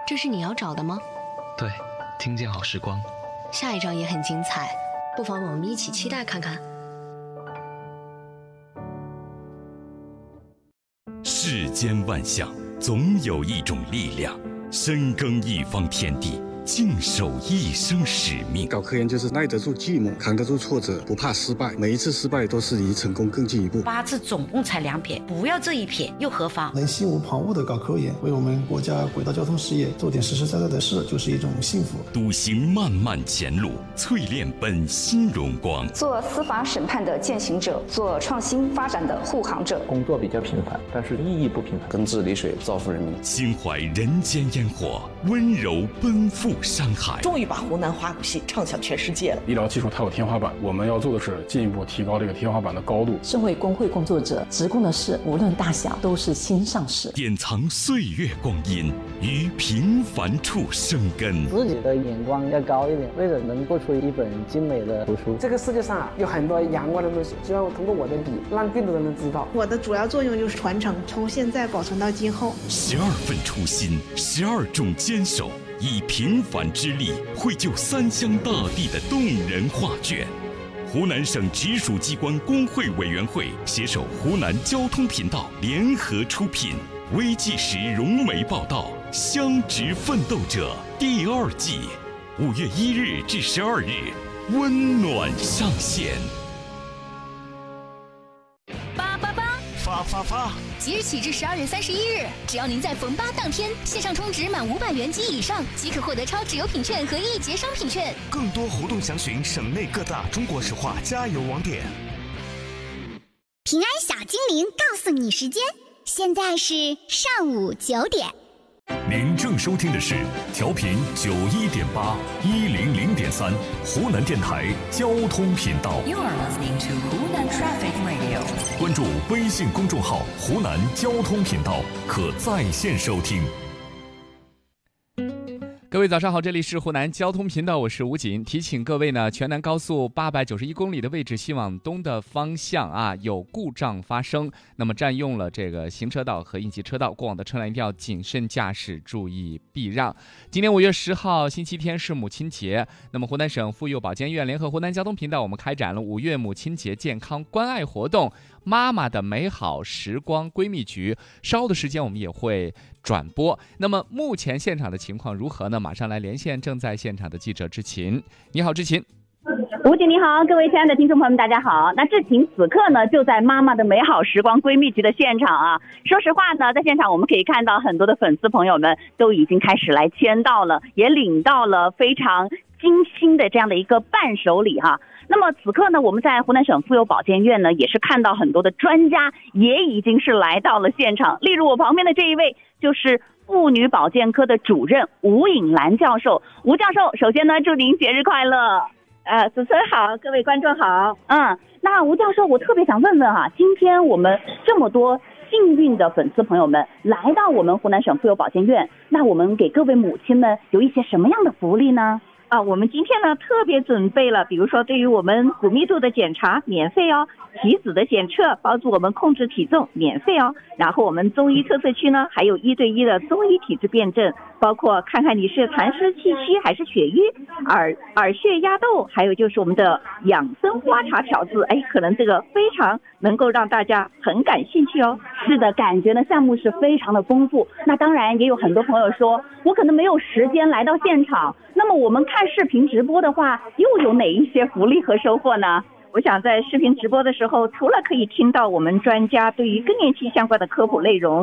这是你要找的吗？ 对，听见好时光。 下一章也很精彩，不妨我们一起期待看看。 世间万象，总有一种力量，深耕一方天地，静守一生使命。 搞科研就是耐得住寂寞，扛得住挫折，不怕失败，每一次失败都是离成功更进一步。 8次总共才2撇，不要这一撇又何妨？ 能心无旁骛地搞科研，为我们国家轨道交通事业做点实实在在的事，就是一种幸福。 笃行漫漫前路，淬炼本心荣光。 做司法审判的践行者，做创新发展的护航者。 工作比较平凡，但是意义不平凡。 根治理水，造福人民。 心怀人间烟火，温柔奔赴山海。 终于把湖南花鼓戏唱响全世界了。 医疗技术它有天花板，我们要做的是进一步提高这个天花板的高度。 身为工会工作者，职工的事无论大小都是心上事。 典藏岁月光阴，于平凡处生根。 自己的眼光要高一点，为了能做出一本精美的图书。 这个世界上有很多阳光的东西，希望通过我的笔，让更多人能知道。 我的主要作用就是传承，从现在保存到今后。 12份初心，12种坚守，以平凡之力绘就三湘大地的动人画卷。湖南省直属机关工会委员会携手湖南交通频道联合出品，微纪实融媒报道《乡职奋斗者》第2季，5月1日至12日，温暖上线。 发！即日起至12月31日，只要您在逢8当天线上充值满500元及以上，即可获得超值优品券和1节商品券。 更多活动详询省内各大中国石化加油网点。 平安小精灵告诉你时间，现在是上午9点。 您正收听的是调频91.8、100.3湖南电台交通频道。 You are listening to Hunan Traffic Radio。 关注微信公众号“湖南交通频道”，可在线收听。 各位早上好，这里是湖南交通频道，我是吴锦。提醒各位呢，全南高速891公里的位置西往东的方向啊，有故障发生，那么占用了这个行车道和应急车道，过往的车辆一定要谨慎驾驶，注意避让。今天5月10号星期天是母亲节，那么湖南省妇幼保健院联合湖南交通频道，我们开展了5月母亲节健康关爱活动，妈妈的美好时光闺蜜局，稍后的时间我们也会转播。那么目前现场的情况如何呢？马上来连线正在现场的记者志勤。你好，志勤。 吴姐你好，各位亲爱的听众朋友们大家好。那志勤此刻呢就在妈妈的美好时光闺蜜局的现场啊。说实话呢，在现场我们可以看到很多的粉丝朋友们都已经开始来签到了，也领到了非常精心的这样的一个伴手礼哈。那么此刻呢，我们在湖南省妇幼保健院呢，也是看到很多的专家也已经是来到了现场。例如我旁边的这一位就是妇女保健科的主任吴颖兰教授。吴教授，首先呢，祝您节日快乐。 主持人好，各位观众好。 那吴教授，我特别想问问啊，今天我们这么多幸运的粉丝朋友们来到我们湖南省妇幼保健院，那我们给各位母亲们有一些什么样的福利呢？ 我们今天呢特别准备了，比如说对于我们骨密度的检查免费哦，体脂的检测帮助我们控制体重免费哦，然后我们中医测试区呢还有1对1的中医体质辩证，包括看看你是痰湿气虚还是血瘀，耳穴压豆，还有就是我们的养生花茶调制，可能这个非常能够让大家很感兴趣哦。 是的，感觉呢项目是非常的丰富。那当然也有很多朋友说，我可能没有时间来到现场，那么我们看视频直播的话，又有哪一些福利和收获呢？ 我想在视频直播的时候，除了可以听到我们专家对于更年期相关的科普内容，